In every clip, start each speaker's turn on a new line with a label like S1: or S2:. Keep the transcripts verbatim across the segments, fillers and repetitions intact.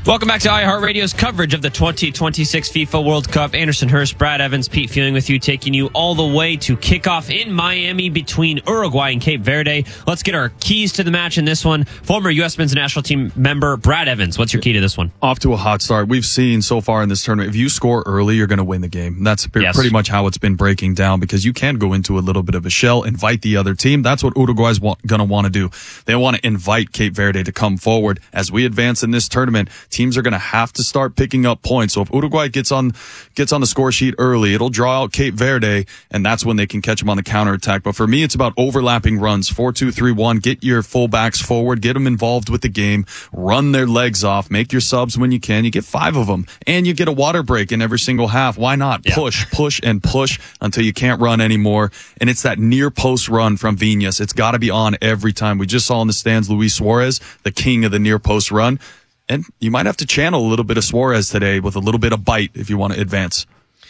S1: Welcome back to iHeartRadio's coverage of the twenty twenty-six FIFA World Cup. Anderson Hurst, Brad Evans, Pete Fewing with you, taking you all the way to kickoff in Miami between Uruguay and Cape Verde. Let's get our keys to the match in this one. Former U S men's national team member Brad Evans, what's your key to this one?
S2: Off to a hot start. We've seen so far in this tournament, if you score early, you're going to win the game. That's yes. pretty much how it's been breaking down, because you can go into a little bit of a shell, invite the other team. That's what Uruguay's wa- going to want to do. They want to invite Cape Verde to come forward. As we advance in this tournament, teams are going to have to start picking up points. So if Uruguay gets on gets on the score sheet early, it'll draw out Cape Verde, and that's when they can catch them on the counterattack. But for me, it's about overlapping runs. four two three one. Get your fullbacks forward. Get them involved with the game. Run their legs off. Make your subs when you can. You get five of them, and you get a water break in every single half. Why not? Yeah. Push, push, and push until you can't run anymore. And it's that near post run from Viñas. It's got to be on every time. We just saw in the stands Luis Suarez, the king of the near post run. And you might have to channel a little bit of Suarez today with a little bit of bite if you want to advance.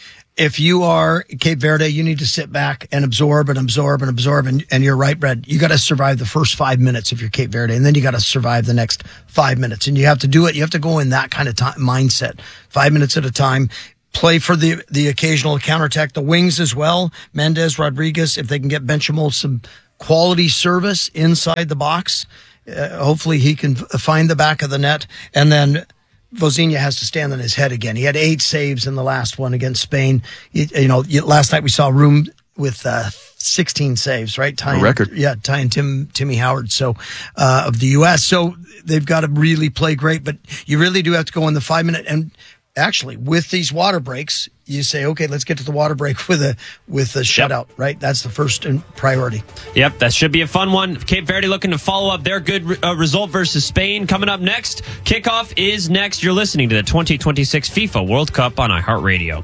S3: If you are Cape Verde, you need to sit back and absorb and absorb and absorb. And, and you're right, Brad. You got to survive the first five minutes if you're Cape Verde, and then you got to survive the next five minutes. And you have to do it. You have to go in that kind of time, mindset, five minutes at a time. Play for the the occasional counterattack. The wings as well. Mendes, Rodriguez, if they can get Benchimol some quality service inside the box. Uh, hopefully he can f- find the back of the net, and then Vozinha has to stand on his head again. He had eight saves in the last one against Spain. You, you know, you, last night we saw Room with uh, sixteen saves, right? Tying,
S2: a record.
S3: Yeah, tying Tim, Timmy Howard, so uh, of the U S. So they've got to really play great, but you really do have to go in the five minute. And actually, with these water breaks, you say, okay, let's get to the water break with a with a shutout, yep. right? That's the first priority.
S1: Yep, that should be a fun one. Cape Verde looking to follow up their good uh, result versus Spain. Coming up next, kickoff is next. You're listening to the twenty twenty-six FIFA World Cup on iHeartRadio.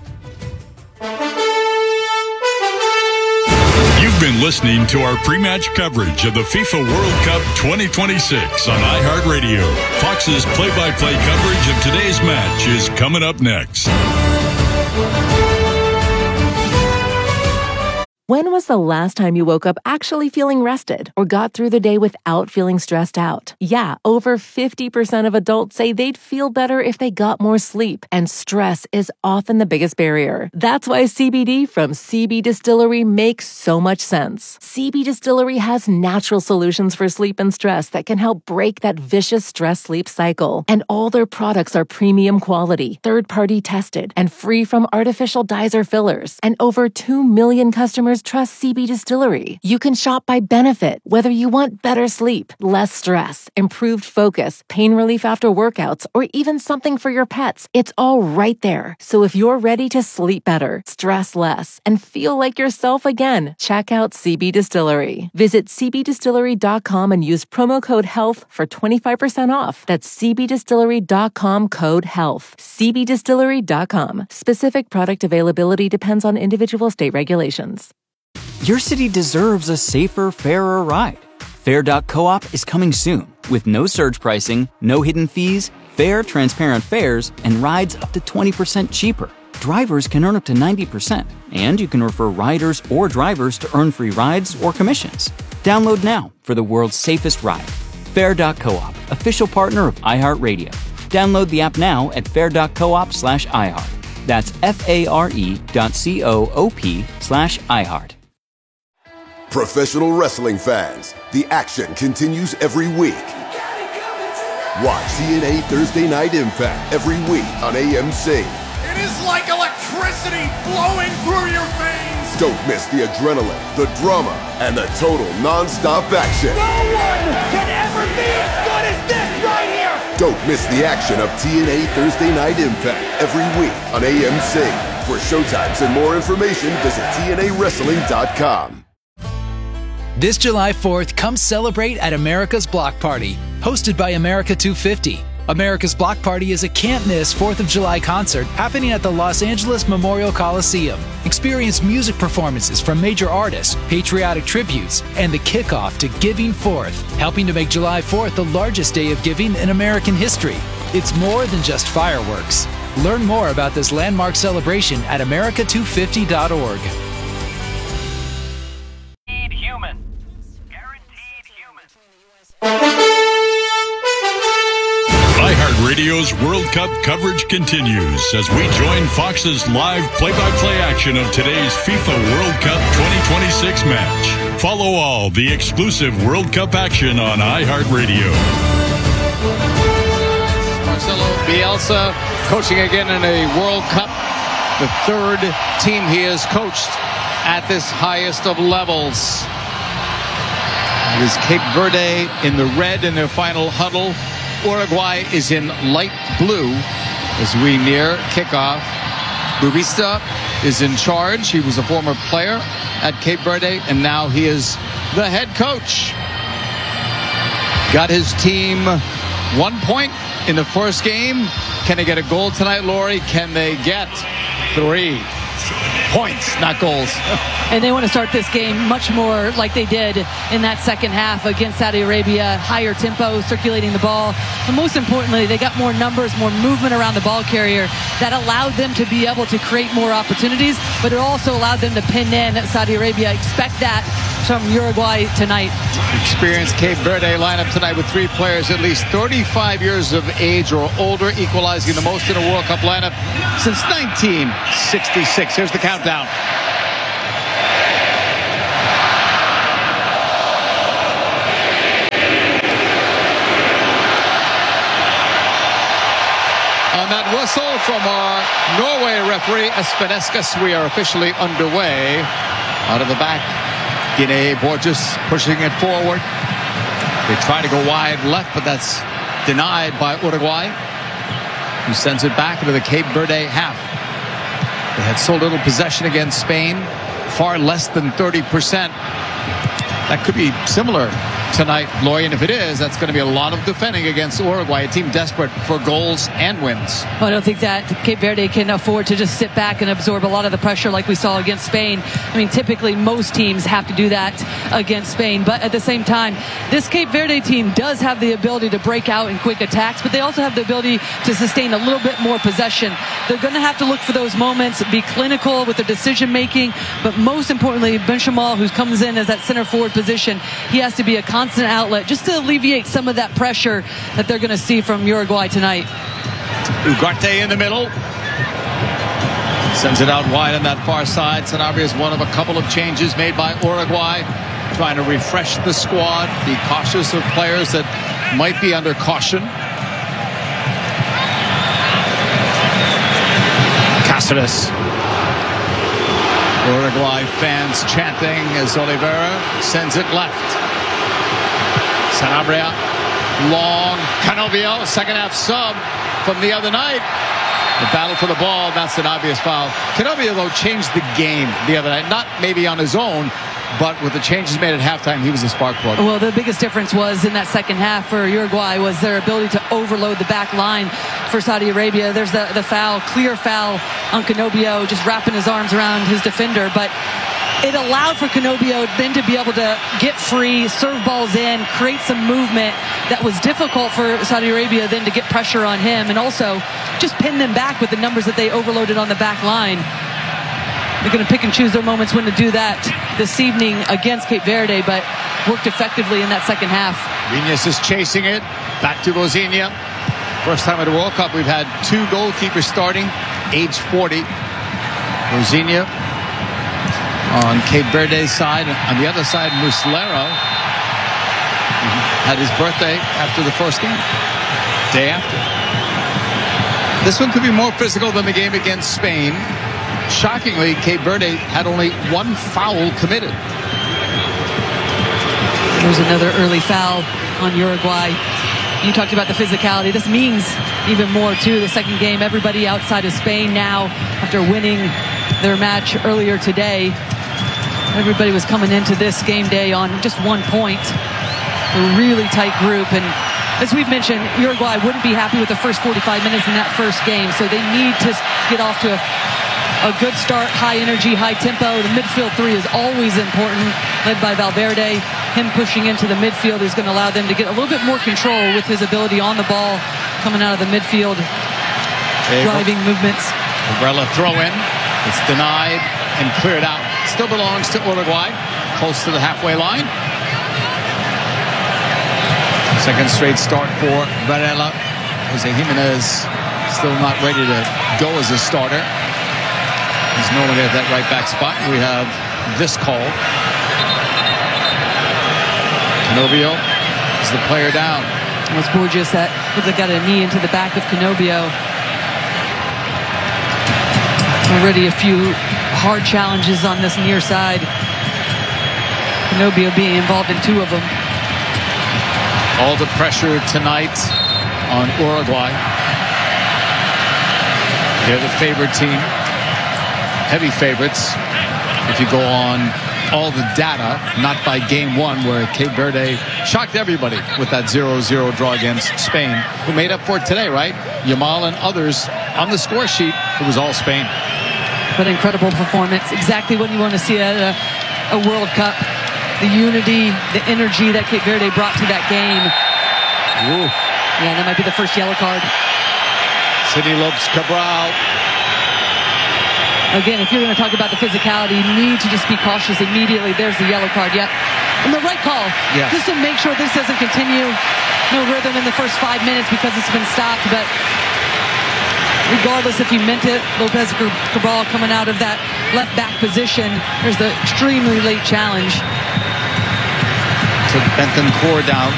S4: You've been listening to our pre-match coverage of the FIFA World Cup twenty twenty-six on iHeartRadio. Fox's play-by-play coverage of today's match is coming up next.
S5: When was the last time you woke up actually feeling rested or got through the day without feeling stressed out? Yeah, over fifty percent of adults say they'd feel better if they got more sleep, and stress is often the biggest barrier. That's why C B D from C B Distillery makes so much sense. C B Distillery has natural solutions for sleep and stress that can help break that vicious stress-sleep cycle. And all their products are premium quality, third-party tested, and free from artificial dyes or fillers. And over two million customers trust C B Distillery. You can shop by benefit, whether you want better sleep, less stress, improved focus, pain relief after workouts, or even something for your pets. It's all right there. So if you're ready to sleep better, stress less, and feel like yourself again, check out C B Distillery. Visit c b distillery dot com and use promo code HEALTH for twenty-five percent off. That's c b distillery dot com code HEALTH. c b distillery dot com. Specific product availability depends on individual state regulations.
S6: Your city deserves a safer, fairer ride. Fair dot coop is coming soon with no surge pricing, no hidden fees, fair, transparent fares, and rides up to twenty percent cheaper. Drivers can earn up to ninety percent, and you can refer riders or drivers to earn free rides or commissions. Download now for the world's safest ride. Fair dot coop, official partner of iHeartRadio. Download the app now at fair dot coop slash iHeart. That's F-A-R-E dot C-O-O-P slash iHeart.
S7: Professional wrestling fans, the action continues every week. Watch T N A Thursday Night Impact every week on A M C.
S8: It is like electricity flowing through your veins.
S7: Don't miss the adrenaline, the drama, and the total non-stop action.
S8: No one can ever be as good as this right here.
S7: Don't miss the action of T N A Thursday Night Impact every week on A M C. For showtimes and more information, visit T N A wrestling dot com.
S9: This July fourth, come celebrate at America's Block Party, hosted by America two fifty. America's Block Party is a can't-miss fourth of July concert happening at the Los Angeles Memorial Coliseum. Experience music performances from major artists, patriotic tributes, and the kickoff to Giving Fourth, helping to make July fourth the largest day of giving in American history. It's more than just fireworks. Learn more about this landmark celebration at america two fifty dot org.
S4: iHeartRadio's World Cup coverage continues as we join Fox's live play-by-play action of today's FIFA World Cup twenty twenty-six match. Follow all the exclusive World Cup action on iHeartRadio.
S10: Marcelo Bielsa coaching again in a World Cup, the third team he has coached at this highest of levels. It is Cape Verde in the red in their final huddle. Uruguay is in light blue as we near kickoff. Bubista is in charge. He was a former player at Cape Verde, and now he is the head coach. Got his team one point in the first game. Can they get a goal tonight, Lori? Can they get three points, not goals?
S11: And they want to start this game much more like they did in that second half against Saudi Arabia. Higher tempo, circulating the ball. But most importantly, they got more numbers, more movement around the ball carrier that allowed them to be able to create more opportunities, but it also allowed them to pin in Saudi Arabia. Expect that from Uruguay tonight.
S10: Experienced Cape Verde lineup tonight with three players at least thirty-five years of age or older, equalizing the most in a World Cup lineup since nineteen sixty-six. Here's the countdown. On that whistle from our Norway referee, Espen Eskes, we are officially underway. Out of the back, Guinea Borges pushing it forward. They try to go wide left, but that's denied by Uruguay, who sends it back into the Cape Verde half. They had so little possession against Spain, far less than thirty percent. That could be similar tonight, Lori, and if it is, that's going to be a lot of defending against Uruguay, a team desperate for goals and wins.
S11: Well, I don't think that Cape Verde can afford to just sit back and absorb a lot of the pressure like we saw against Spain. I mean, typically most teams have to do that against Spain, but at the same time, this Cape Verde team does have the ability to break out in quick attacks, but they also have the ability to sustain a little bit more possession. They're going to have to look for those moments, be clinical with their decision making, but most importantly, Benchamal, who comes in as that center forward position, he has to be a constant outlet just to alleviate some of that pressure that they're going to see from Uruguay tonight.
S10: Ugarte in the middle. Sends it out wide on that far side. Sanabria is one of a couple of changes made by Uruguay, trying to refresh the squad, be cautious of players that might be under caution. Cáceres. Uruguay fans chanting as Oliveira sends it left. Sanabria, long, Canovio, second half sub from the other night. The battle for the ball, that's an obvious foul. Canovio, though, changed the game the other night. Not maybe on his own, but with the changes made at halftime, he was a spark plug.
S11: Well, the biggest difference was in that second half for Uruguay was their ability to overload the back line for Saudi Arabia. There's the, the foul, clear foul on Canovio, just wrapping his arms around his defender. But it allowed for Canovio then to be able to get free, serve balls in, create some movement that was difficult for Saudi Arabia then to get pressure on him, and also just pin them back with the numbers that they overloaded on the back line. They're going to pick and choose their moments when to do that this evening against Cape Verde, but worked effectively in that second half.
S10: Viñas is chasing it. Back to Vozinha. First time at a World Cup we've had two goalkeepers starting, age forty. Vozinha on Cape Verde's side. On the other side, Muslera had his birthday after the first game. Day after. This one could be more physical than the game against Spain. Shockingly, Cape Verde had only one foul committed.
S11: There's another early foul on Uruguay. You talked about the physicality. This means even more, too. The second game, everybody outside of Spain now, after winning their match earlier today, everybody was coming into this game day on just one point. A really tight group. And as we've mentioned, Uruguay wouldn't be happy with the first forty-five minutes in that first game. So they need to get off to a A good start, high energy, high tempo. The midfield three is always important, led by Valverde. Him pushing into the midfield is going to allow them to get a little bit more control with his ability on the ball, coming out of the midfield, driving movements.
S10: Umbrella throw in. It's denied and cleared out. Still belongs to Uruguay, close to the halfway line. Second straight start for Varela. Jose Jimenez still not ready to go as a starter. There's no one at that right back spot. We have this call. Canobio is the player down.
S11: It was Borges that looked like got a knee into the back of Canobio. Already a few hard challenges on this near side. Canobio being involved in two of them.
S10: All the pressure tonight on Uruguay. They're the favorite team. Heavy favorites. If you go on all the data, not by game one, where Cape Verde shocked everybody with that zero zero draw against Spain, who made up for it today, right? Yamal and others on the score sheet, it was all Spain.
S11: But incredible performance. Exactly what you want to see at a, a World Cup. The unity, the energy that Cape Verde brought to that game.
S10: Ooh.
S11: Yeah, that might be the first yellow card.
S10: Sidney Lopes Cabral.
S11: Again, if you're going to talk about the physicality, you need to just be cautious immediately. There's the yellow card. Yep. And the right call.
S10: Yeah.
S11: Just to make sure this doesn't continue. No rhythm in the first five minutes because it's been stopped. But regardless if he meant it, Lopez Cabral coming out of that left back position. There's the extremely late challenge.
S10: Took Bentancur down.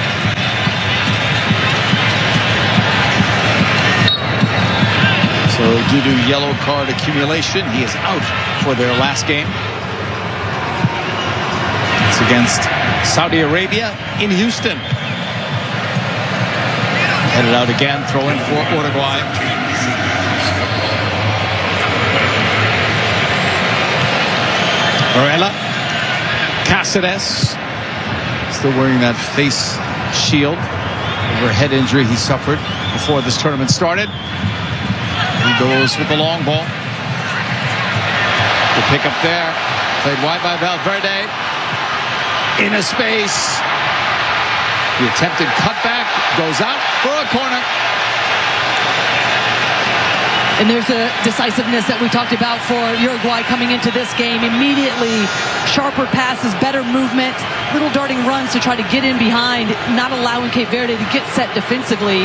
S10: So due to yellow card accumulation, he is out for their last game. It's against Saudi Arabia in Houston. Headed out again, throw in for Uruguay. Varela. Cáceres. Still wearing that face shield over a head injury he suffered before this tournament started. He goes with the long ball. The pick up there. Played wide by Valverde. In a space. The attempted cutback goes out for a corner.
S11: And there's a decisiveness that we talked about for Uruguay coming into this game. Immediately, sharper passes, better movement, little darting runs to try to get in behind, not allowing Cape Verde to get set defensively.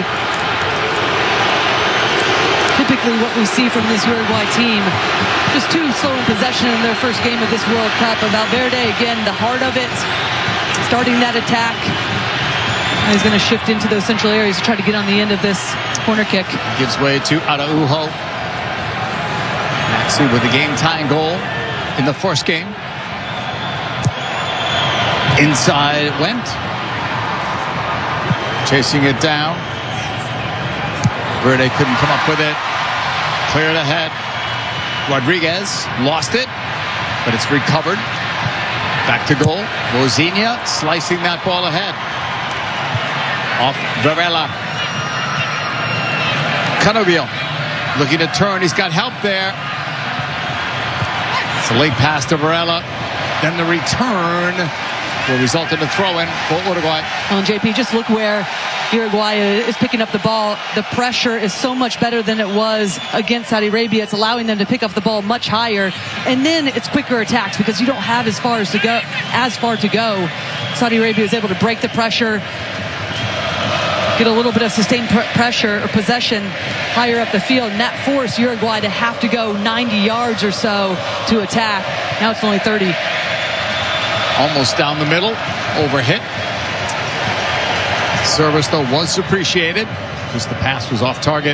S11: Typically what we see from this Uruguay team, just too slow in possession in their first game of this World Cup. And Valverde, again, the heart of it, starting that attack. And he's going to shift into those central areas to try to get on the end of this corner kick.
S10: Gives way to Araujo. Maxi with the game-tying goal in the first game. Inside it went. Chasing it down. Verde couldn't come up with it. Cleared ahead. Rodriguez lost it, but it's recovered. Back to goal. Vozinha slicing that ball ahead. Off Varela. Canobio looking to turn. He's got help there. It's a late pass to Varela. Then the return will result in a throw-in for Uruguay.
S11: Well, and J P, just look where Uruguay is picking up the ball. The pressure is so much better than it was against Saudi Arabia. It's allowing them to pick up the ball much higher. And then it's quicker attacks because you don't have as far as to go. As far to go. Saudi Arabia is able to break the pressure, get a little bit of sustained pr- pressure or possession higher up the field, and that forced Uruguay to have to go ninety yards or so to attack. Now it's only thirty.
S10: Almost down the middle, overhit. Service, though, was appreciated because the pass was off target.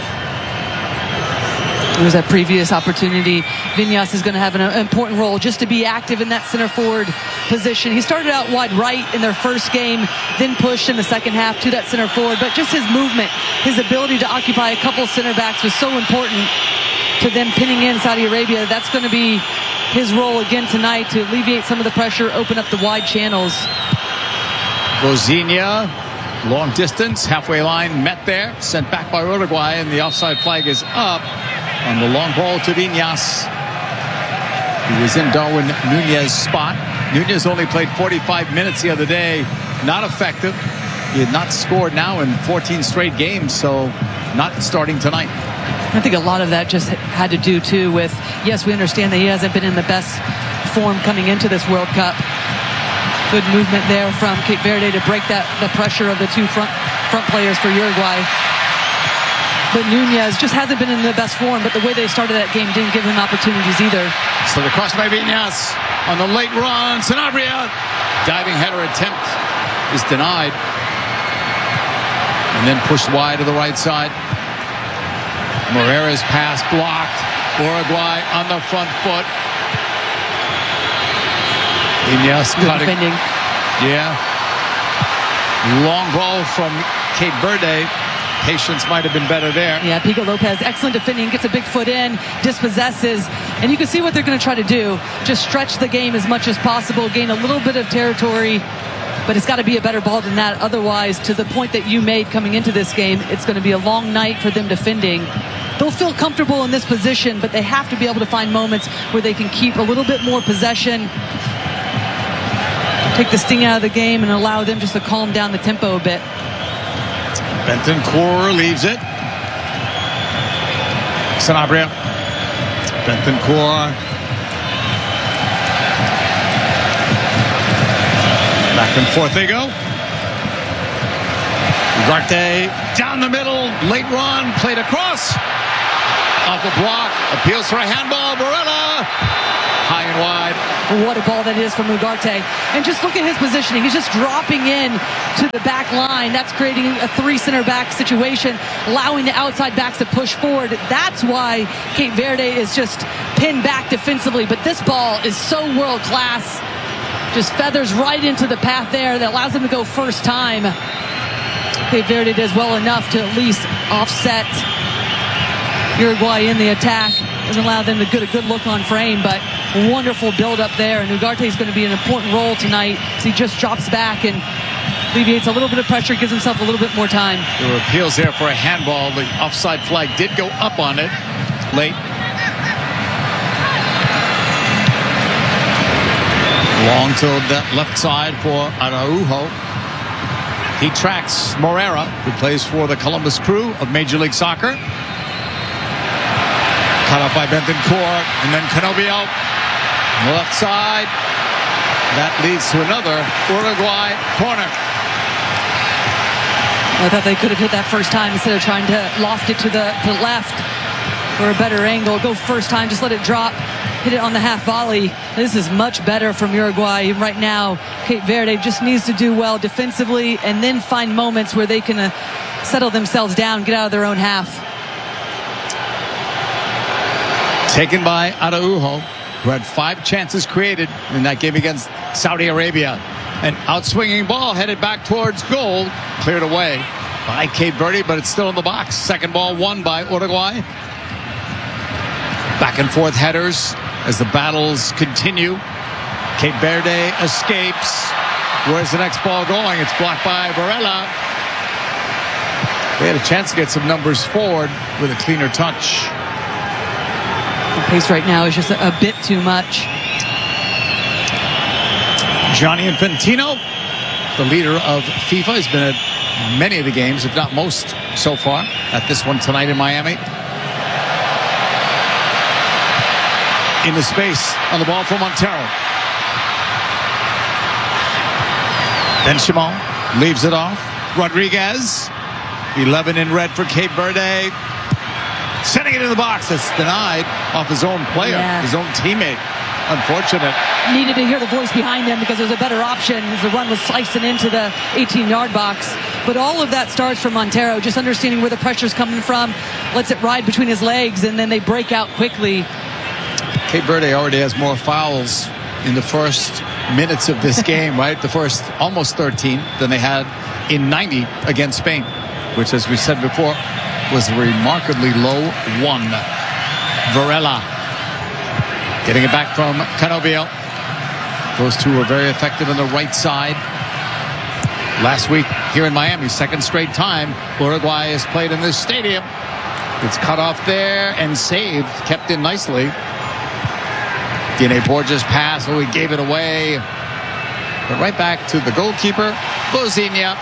S11: It was that previous opportunity. Vinyas is going to have an important role just to be active in that center forward position. He started out wide right in their first game, then pushed in the second half to that center forward. But just his movement, his ability to occupy a couple center backs was so important to them pinning in Saudi Arabia. That's going to be his role again tonight to alleviate some of the pressure, open up the wide channels.
S10: Vozinha, long distance, halfway line, met there, sent back by Uruguay, and the offside flag is up on the long ball to Vinyas. He was in Darwin Nunez's spot. Nunez only played forty-five minutes the other day. Not effective. He had not scored now in fourteen straight games, so not starting tonight.
S11: I think a lot of that just had to do, too, with, yes, we understand that he hasn't been in the best form coming into this World Cup. Good movement there from Cape Verde to break that the pressure of the two front front players for Uruguay. But Nunez just hasn't been in the best form, but the way they started that game didn't give him opportunities either.
S10: So the cross by Viñas on the late run. Sanabria, diving header attempt is denied. And then pushed wide to the right side. Moreira's pass blocked. Uruguay on the front foot. Viñas cutting.
S11: Defending.
S10: Yeah. Long ball from Cape Verde. Patience might have been better there.
S11: Yeah, Pico Lopez, excellent defending, gets a big foot in, dispossesses, and you can see what they're going to try to do. Just stretch the game as much as possible, gain a little bit of territory, but it's got to be a better ball than that. Otherwise, to the point that you made coming into this game, it's going to be a long night for them defending. They'll feel comfortable in this position, but they have to be able to find moments where they can keep a little bit more possession, take the sting out of the game, and allow them just to calm down the tempo a bit.
S10: Bentancur leaves it. Sanabria. Bentancur. Back and forth they go. Ugarte down the middle. Late run. Played across. Off the block. Appeals for a handball. Varela. High and wide.
S11: What a ball that is from Ugarte. And just look at his positioning. He's just dropping in to the back line. That's creating a three center back situation, allowing the outside backs to push forward. That's why Cape Verde is just pinned back defensively. But this ball is so world class. Just feathers right into the path there that allows them to go first time. Cape Verde does well enough to at least offset Uruguay in the attack. Doesn't allow them to get a good look on frame, but wonderful build up there. And Ugarte is going to be an important role tonight as he just drops back and alleviates a little bit of pressure, gives himself a little bit more time.
S10: There were appeals there for a handball. The offside flag did go up on it late. Long to that left side for Araujo. He tracks Moreira, who plays for the Columbus Crew of Major League Soccer. Cut off by Bentancur, and then Canobio, left side. That leads to another Uruguay corner.
S11: I thought they could have hit that first time instead of trying to loft it to the, to the left for a better angle. Go first time, just let it drop, hit it on the half volley. This is much better from Uruguay right now. Cape Verde just needs to do well defensively and then find moments where they can uh, settle themselves down, get out of their own half.
S10: Taken by Araujo, who had five chances created in that game against Saudi Arabia. An outswinging ball headed back towards goal, cleared away by Cape Verde, but it's still in the box. Second ball won by Uruguay. Back and forth headers as the battles continue. Cape Verde escapes. Where's the next ball going? It's blocked by Varela. They had a chance to get some numbers forward with a cleaner touch.
S11: The pace right now is just a, a bit too much.
S10: Gianni Infantino, the leader of FIFA, has been at many of the games, if not most so far, at this one tonight in Miami. In the space on the ball for Montero. Benchimol leaves it off. Rodriguez, eleven in red for Cape Verde. Sending it in the box. It's denied off his own player, yeah. His own teammate. Unfortunate.
S11: Needed to hear the voice behind him because there's a better option as the run was slicing into the eighteen-yard box. But all of that starts from Montero, just understanding where the pressure's coming from, lets it ride between his legs, and then they break out quickly.
S10: Cape Verde already has more fouls in the first minutes of this game, right? The first almost thirteen than they had in ninety against Spain, which, as we said before, was a remarkably low one. Varela getting it back from Canobio. Those two were very effective on the right side. Last week here in Miami, second straight time Uruguay has played in this stadium. It's cut off there and saved, kept in nicely. D N A Borges pass, oh, he gave it away. But right back to the goalkeeper, Bozinia.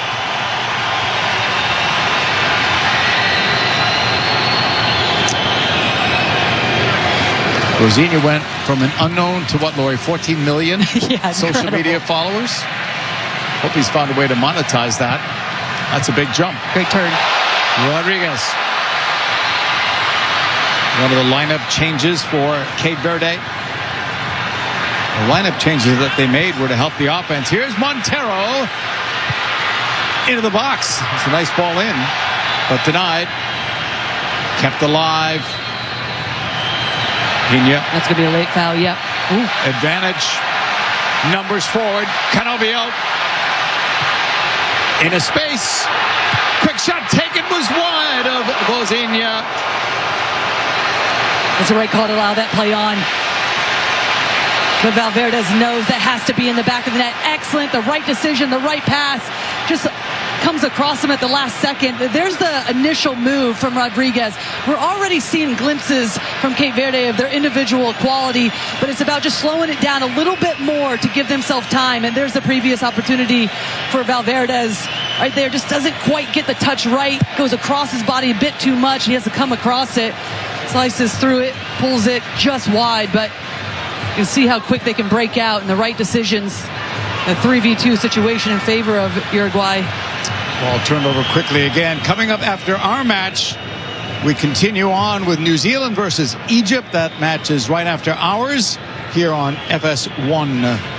S10: Bozinia went from an unknown to what, Lori, fourteen million
S11: yeah,
S10: social
S11: incredible.
S10: media followers? Hope he's found a way to monetize that. That's a big jump.
S11: Great turn.
S10: Rodriguez One of the lineup changes for Cape Verde. The lineup changes that they made were to help the offense. Here's Montero into the box. It's a nice ball in, but denied. Kept alive. Pina.
S11: That's going to be a late foul, yep. Ooh.
S10: Advantage. Numbers forward. Canovio. In a space. Quick shot taken was wide of Vozinha.
S11: It's the right call to allow that play on. But Valverde knows that has to be in the back of the net. Excellent. The right decision, the right pass. Just comes across him at the last second. There's the initial move from Rodriguez. We're already seeing glimpses from Cape Verde of their individual quality, but it's about just slowing it down a little bit more to give themselves time. And there's the previous opportunity for Valverde's right there. Just doesn't quite get the touch right. Goes across his body a bit too much. He has to come across it. Slices through it, pulls it just wide, but you see how quick they can break out and the right decisions. A three v two situation in favor of Uruguay.
S10: Ball turned over quickly again. Coming up after our match, we continue on with New Zealand versus Egypt. That match is right after ours here on F S one.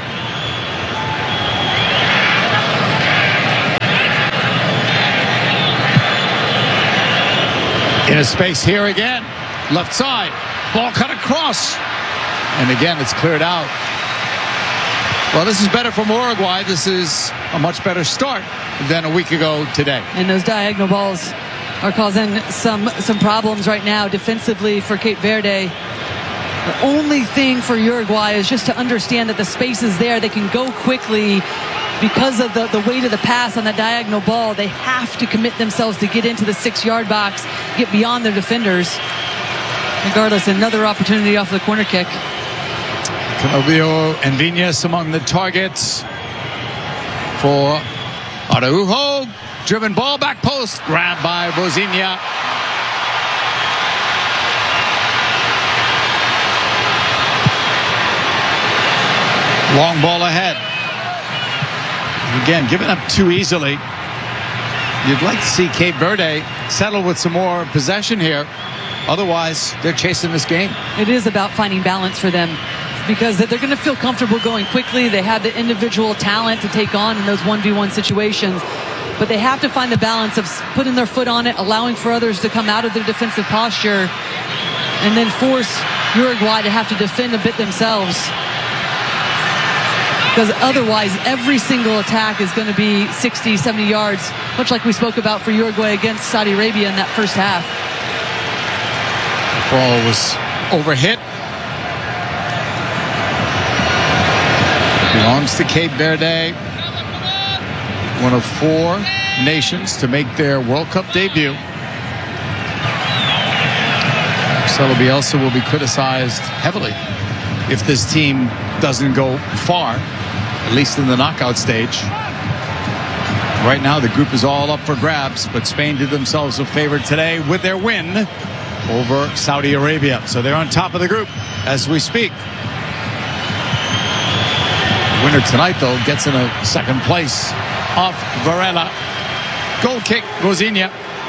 S10: In a space here again. Left side. Ball cut across. And again, it's cleared out. Well, this is better from Uruguay. This is a much better start than a week ago today.
S11: And those diagonal balls are causing some some problems right now defensively for Cape Verde. The only thing for Uruguay is just to understand that the space is there. They can go quickly because of the, the weight of the pass on that diagonal ball. They have to commit themselves to get into the six-yard box, get beyond their defenders. Regardless, another opportunity off the corner kick.
S10: Canovio and Viñas among the targets for Araujo. Driven ball, back post, grabbed by Vozinha. Long ball ahead. Again, given up too easily. You'd like to see Cape Verde settle with some more possession here. Otherwise, they're chasing this game.
S11: It is about finding balance for them, because they're going to feel comfortable going quickly. They have the individual talent to take on in those one v one situations. But they have to find the balance of putting their foot on it, allowing for others to come out of their defensive posture, and then force Uruguay to have to defend a bit themselves. Because otherwise, every single attack is going to be sixty, seventy yards, much like we spoke about for Uruguay against Saudi Arabia in that first half.
S10: The ball was overhit. Belongs to Cape Verde, one of four nations to make their World Cup debut. Marcelo Bielsa will be criticized heavily if this team doesn't go far, at least in the knockout stage. Right now, the group is all up for grabs, but Spain did themselves a favor today with their win over Saudi Arabia. So they're on top of the group as we speak. Winner tonight, though, gets in a second place off Varela. Goal kick, Vozinha.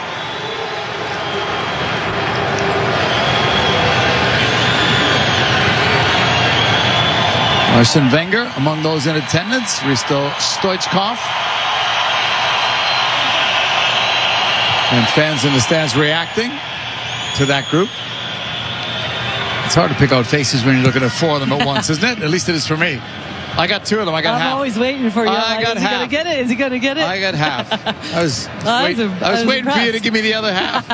S10: Arsene Wenger among those in attendance. Risto Stoichkov. And fans in the stands reacting to that group. It's hard to pick out faces when you're looking at four of them at once, isn't it? At least it is for me. I got two of them. I got
S11: I'm
S10: half.
S11: I'm always waiting for you.
S10: I got
S11: Is
S10: half.
S11: he going to get it? Is he going to get it?
S10: I got half. I was,
S11: I
S10: wait,
S11: was,
S10: I was,
S11: I was
S10: waiting for you to
S11: impressed.
S10: give me the other half.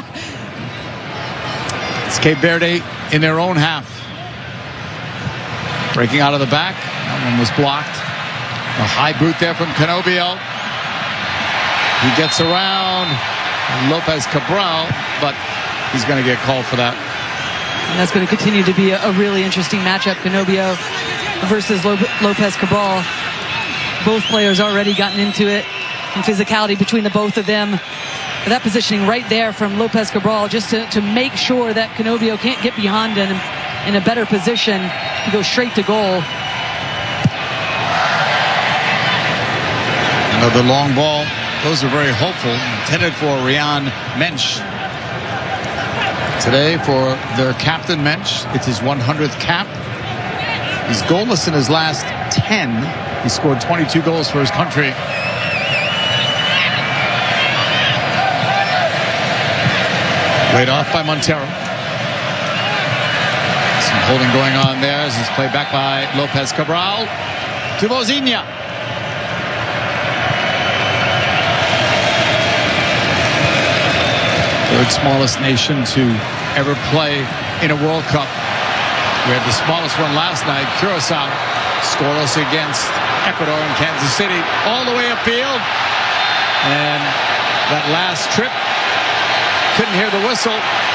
S10: It's Cape Verde in their own half. Breaking out of the back. That one was blocked. A high boot there from Canovio. He gets around Lopez Cabral, but he's going to get called for that.
S11: And that's going to continue to be a, a really interesting matchup. Canovio versus Lopez Cabral. Both players already gotten into it, and physicality between the both of them. But that positioning right there from Lopez Cabral, just to, to make sure that Canovio can't get behind him in a better position to go straight to goal.
S10: Another long ball. Those are very hopeful. Intended for Ryan Mensch. Today for their captain Mensch, it's his one hundredth cap. He's goalless in his last ten. He scored twenty-two goals for his country. Laid off by Montero. Some holding going on there as it's played back by Lopez Cabral to Vozinha. Third smallest nation to ever play in a World Cup. We had the smallest one last night, Curacao, scoreless against Ecuador in Kansas City, all the way upfield. And that last trip, couldn't hear the whistle,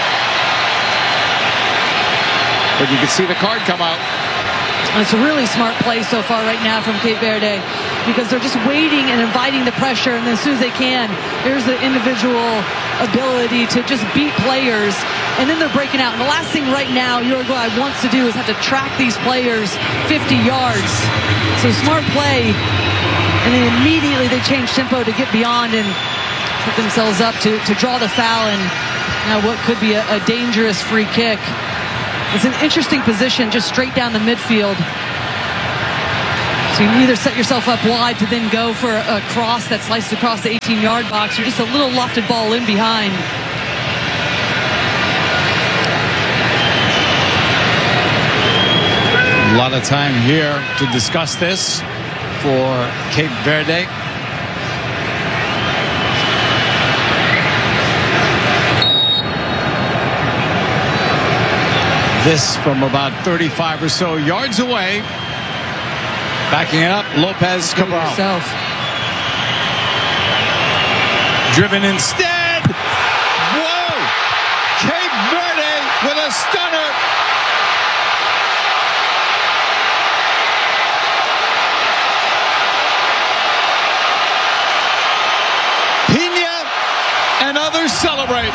S10: but you could see the card come out.
S11: It's a really smart play so far right now from Cape Verde, because they're just waiting and inviting the pressure, and then as soon as they can, there's the individual ability to just beat players, and then they're breaking out. And the last thing right now Uruguay wants to do is have to track these players fifty yards. So smart play, and then immediately they change tempo to get beyond and put themselves up to, to draw the foul, and now what could be a, a dangerous free kick. It's an interesting position, just straight down the midfield. So you can either set yourself up wide to then go for a cross that sliced across the eighteen-yard box, or just a little lofted ball in behind.
S10: A lot of time here to discuss this for Cape Verde. This from about thirty-five or so yards away. Backing it up, Lopez Cabral. Driven instead. Whoa! Cape Verde with a stunner. Pina and others celebrate.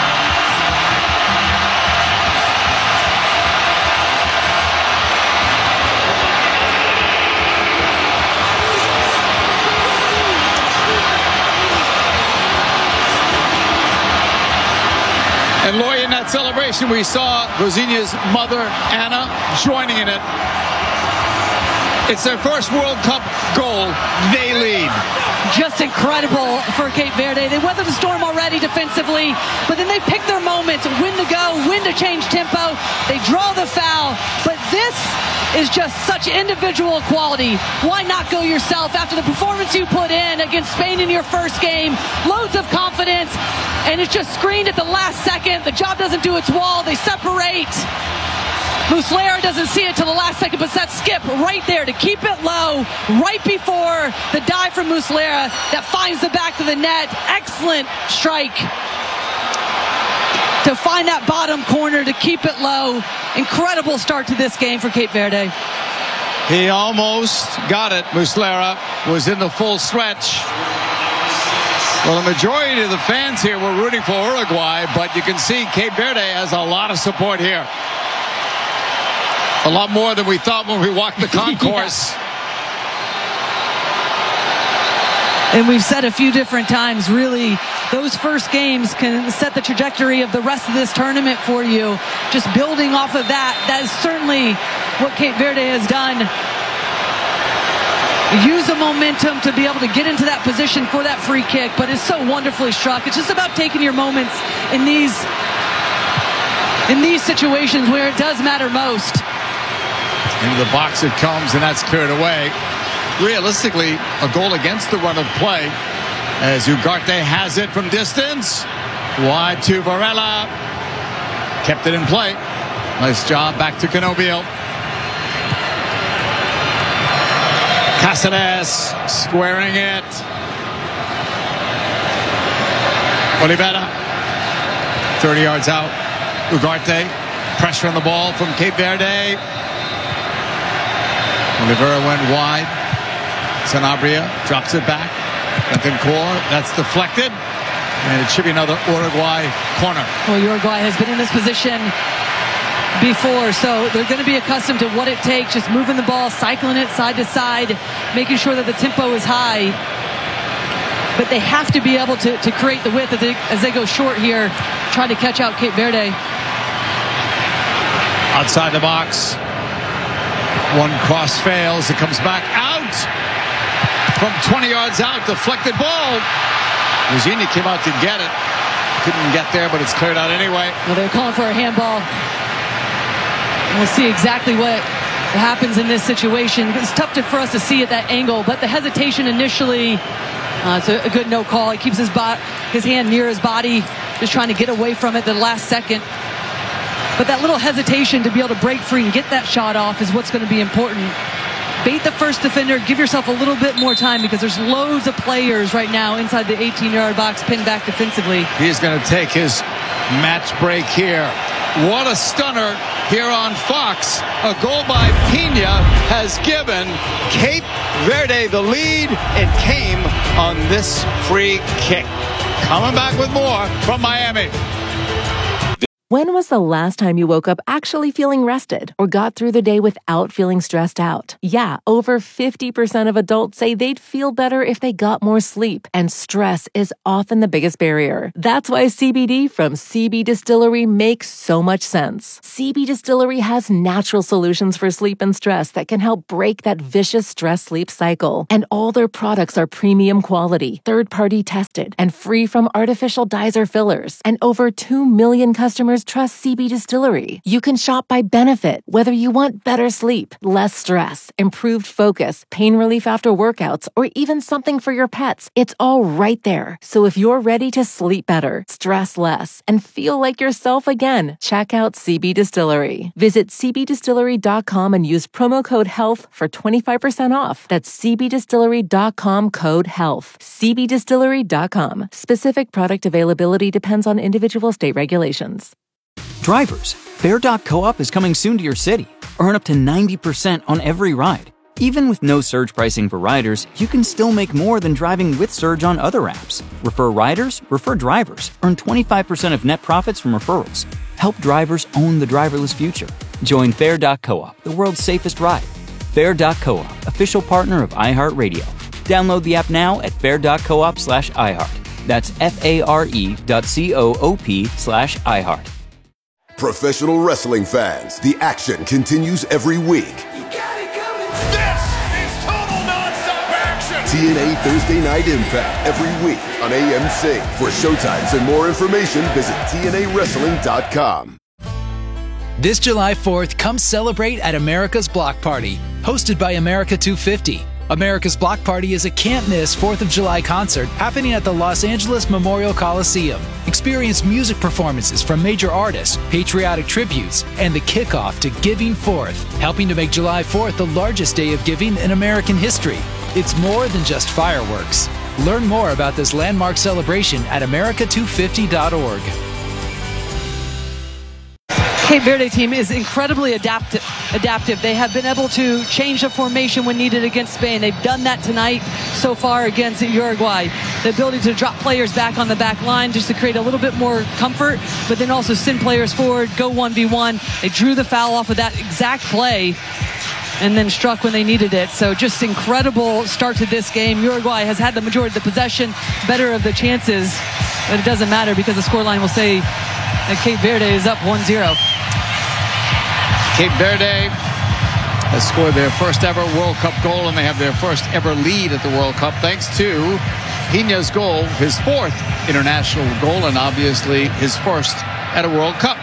S10: And Loy, in that celebration, we saw Vozinha's mother, Anna, joining in it. It's their first World Cup goal. They lead.
S11: Just incredible for Cape Verde. They weathered the storm already defensively, but then they pick their moments, when to go, when to change tempo. They draw the foul, but this is just such individual quality. Why not go yourself after the performance you put in against Spain in your first game? Loads of confidence, and it's just screened at the last second. The job doesn't do its wall. They separate. Muslera doesn't see it till the last second, but that skip right there to keep it low right before the dive from Muslera that finds the back of the net. Excellent strike to find that bottom corner to keep it low. Incredible start to this game for Cape Verde.
S10: He almost got it. Muslera was in the full stretch. Well, the majority of the fans here were rooting for Uruguay, but you can see Cape Verde has a lot of support here. A lot more than we thought when we walked the concourse.
S11: Yeah. And we've said a few different times, really, those first games can set the trajectory of the rest of this tournament for you. Just building off of that, that is certainly what Cape Verde has done. Use the momentum to be able to get into that position for that free kick, but it's so wonderfully struck. It's just about taking your moments in these, in these situations where it does matter most.
S10: Into the box it comes, and that's cleared away. Realistically, a goal against the run of play as Ugarte has it from distance. Wide to Varela. Kept it in play. Nice job back to Canobio. Cáceres squaring it. Oliveira. thirty yards out. Ugarte. Pressure on the ball from Cape Verde. Oliveira went wide. Sanabria drops it back. Betancourt, that's deflected. And it should be another Uruguay corner.
S11: Well, Uruguay has been in this position before, so they're going to be accustomed to what it takes, just moving the ball, cycling it side to side, making sure that the tempo is high. But they have to be able to, to create the width as they, as they go short here, try to catch out Cape Verde.
S10: Outside the box. One cross fails. It comes back out. From twenty yards out. Deflected ball. Eugenia came out to get it. Couldn't get there, but it's cleared out anyway.
S11: Well, they're calling for a handball. And we'll see exactly what happens in this situation. It's tough to, for us to see at that angle, but the hesitation initially, uh, it's a, a good no call. He keeps his, bo- his hand near his body, just trying to get away from it the last second. But that little hesitation to be able to break free and get that shot off is what's going to be important. Bait the first defender, give yourself a little bit more time because there's loads of players right now inside the eighteen-yard box pinned back defensively.
S10: He's going to take his match break here. What a stunner here on Fox. A goal by Pena has given Cape Verde the lead. It came on this free kick. Coming back with more from Miami.
S5: When was the last time you woke up actually feeling rested or got through the day without feeling stressed out? Yeah, over fifty percent of adults say they'd feel better if they got more sleep, and stress is often the biggest barrier. That's why C B D from C B Distillery makes so much sense. C B Distillery has natural solutions for sleep and stress that can help break that vicious stress-sleep cycle. And all their products are premium quality, third-party tested, and free from artificial dyes or fillers. And over two million customers trust C B Distillery. You can shop by benefit, whether you want better sleep, less stress, improved focus, pain relief after workouts, or even something for your pets. It's all right there. So if you're ready to sleep better, stress less, and feel like yourself again, check out C B Distillery. Visit c b distillery dot com and use promo code HEALTH for twenty-five percent off. That's c b distillery dot com code HEALTH. c b distillery dot com. Specific product availability depends on individual state regulations.
S6: Drivers, Fare dot coop is coming soon to your city. Earn up to ninety percent on every ride. Even with no surge pricing for riders, you can still make more than driving with Surge on other apps. Refer riders, refer drivers. Earn twenty-five percent of net profits from referrals. Help drivers own the driverless future. Join Fare dot coop, the world's safest ride. Fare dot coop, official partner of iHeartRadio. Download the app now at fare dot coop slash iHeart. That's F-A-R-E dot C-O-O-P slash iHeart.
S7: Professional wrestling fans, the action continues every week.
S8: This is total non-stop action!
S7: T N A Thursday Night Impact every week on A M C. For showtimes and more information, visit T N A wrestling dot com.
S9: This July fourth, come celebrate at America's Block Party, hosted by America two fifty. America's Block Party is a can't-miss fourth of July concert happening at the Los Angeles Memorial Coliseum. Experience music performances from major artists, patriotic tributes, and the kickoff to Giving Fourth, helping to make July fourth the largest day of giving in American history. It's more than just fireworks. Learn more about this landmark celebration at america two fifty dot org.
S11: Cape Verde team is incredibly adaptive. Adaptive. They have been able to change the formation when needed against Spain. They've done that tonight so far against Uruguay. The ability to drop players back on the back line just to create a little bit more comfort, but then also send players forward, go one v one. They drew the foul off of that exact play and then struck when they needed it. So just incredible start to this game. Uruguay has had the majority of the possession, better of the chances, but it doesn't matter because the scoreline will say that Cape Verde is up one zero.
S10: Cape Verde has scored their first ever World Cup goal, and they have their first ever lead at the World Cup thanks to Pena's goal, his fourth international goal, and obviously his first at a World Cup.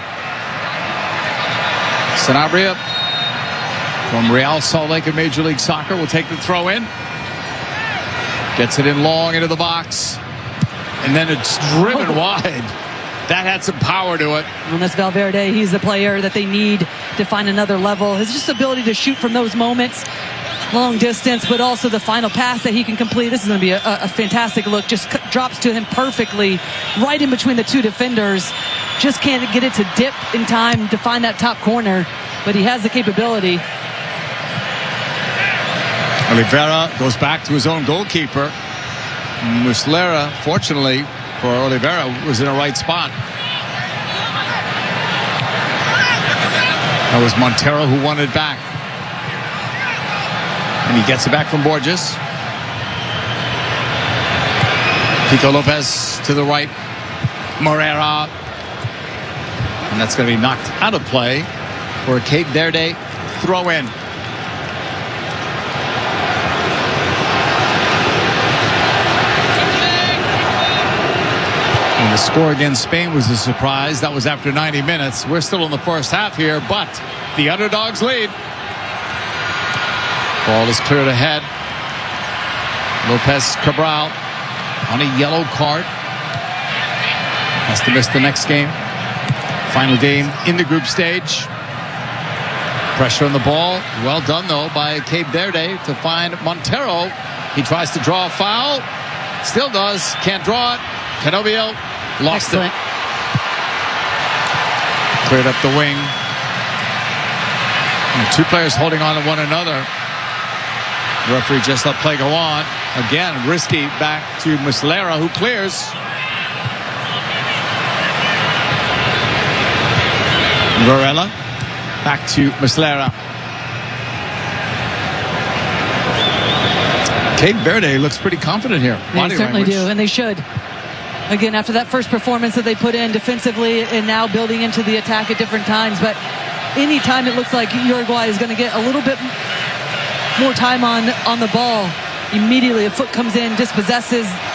S10: Sanabria from Real Salt Lake in Major League Soccer will take the throw in. Gets it in long into the box, and then it's driven wide. That had some power to it.
S11: And that's Valverde. He's the player that they need to find another level. His just ability to shoot from those moments, long distance, but also the final pass that he can complete. This is going to be a, a fantastic look. Just c- drops to him perfectly, right in between the two defenders. Just can't get it to dip in time to find that top corner, but he has the capability.
S10: Oliveira goes back to his own goalkeeper. Muslera, fortunately for Oliveira, was in a right spot. That was Montero who won it back. And he gets it back from Borges. Pico Lopez to the right. Morera. And that's going to be knocked out of play. for a Cape Verde throw-in. And the score against Spain was a surprise. That was after ninety minutes. We're still in the first half here, but the underdogs lead. Ball is cleared ahead. Lopez Cabral on a yellow card. Has to miss the next game. Final game in the group stage. Pressure on the ball. Well done, though, by Cape Verde to find Montero. He tries to draw a foul. Still does. Can't draw it. Canobbio lost Excellent. it. Cleared up the wing. And two players holding on to one another. The referee just let play go on. Again, risky back to Muslera, who clears. Varela back to Muslera. Cape Verde looks pretty confident here.
S11: They Body certainly language. do, and they should. Again, after that first performance that they put in defensively and now building into the attack at different times. But anytime it looks like Uruguay is going to get a little bit more time on, on the ball, immediately a foot comes in, dispossesses